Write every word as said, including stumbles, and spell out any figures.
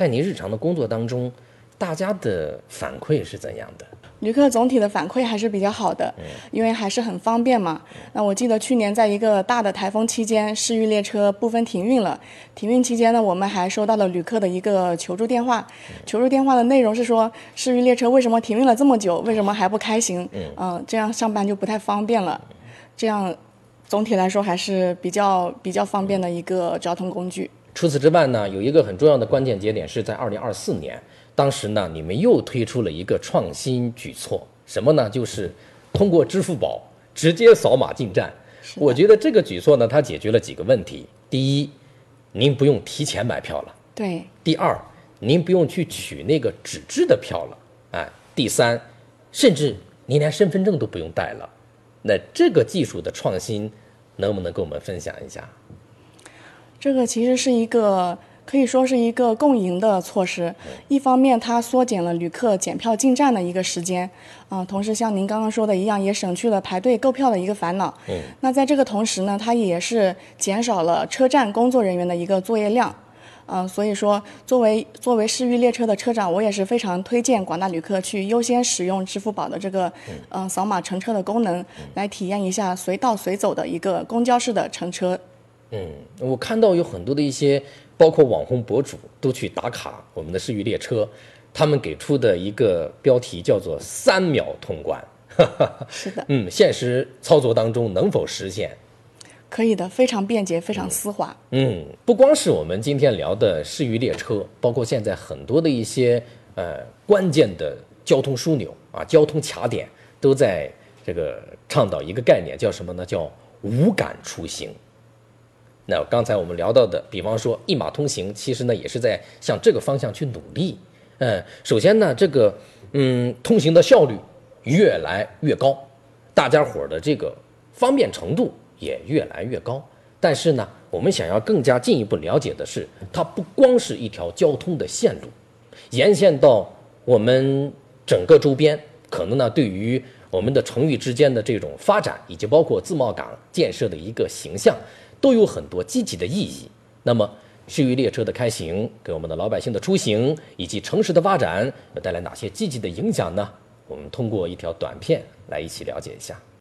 在您日常的工作当中，大家的反馈是怎样的？ 旅客总体的反馈还是比较好的，因为还是很方便嘛。那我记得去年在一个大的台风期间，市域列车部分停运了。停运期间呢，我们还收到了旅客的一个求助电话。求助电话的内容是说，市域列车为什么停运了这么久，为什么还不开行？嗯、呃，这样上班就不太方便了。这样总体来说还是比较比较方便的一个交通工具。 除此之外呢，有一个很重要的关键节点是在二零二四年。当时呢，你们又推出了一个创新举措，什么呢？就是通过支付宝直接扫码进站。我觉得这个举措呢，它解决了几个问题。第一，您不用提前买票了。 对。 第二，您不用去取那个纸质的票了。哎，第三，甚至您连身份证都不用带了。那这个技术的创新，能不能跟我们分享一下？ 这个其实是一个。可以说是一个共赢的措施，一方面它缩减了旅客检票进站的一个时间，啊、呃，同时像您刚刚说的一样，也省去了排队购票的一个烦恼。嗯，那在这个同时呢，它也是减少了车站工作人员的一个作业量，嗯、呃，所以说作为作为市域列车的车长，我也是非常推荐广大旅客去优先使用支付宝的这个嗯、呃、扫码乘车的功能，来体验一下随到随走的一个公交式的乘车。 嗯，我看到有很多的一些。包括网红博主都去打卡我们的市域列车，他们给出的一个标题叫做三秒通关。 是的， 嗯，现实操作当中能否实现？ 可以的，非常便捷，非常丝滑。 嗯，不光是我们今天聊的市域列车，包括现在很多的一些呃关键的交通枢纽啊、交通卡点，都在这个倡导一个概念，叫什么呢？叫无感出行。那刚才我们聊到的，比方说一码通行，其实呢也是在向这个方向去努力。嗯，首先呢，这个嗯通行的效率越来越高，大家伙的这个方便程度也越来越高。但是呢，我们想要更加进一步了解的是，它不光是一条交通的线路，沿线到我们整个周边，可能呢对于我们的城域之间的这种发展，以及包括自贸港建设的一个形象。都有很多积极的意义。那么，市域列车的开行给我们的老百姓的出行以及城市的发展，又带来哪些积极的影响呢？我们通过一条短片来一起了解一下。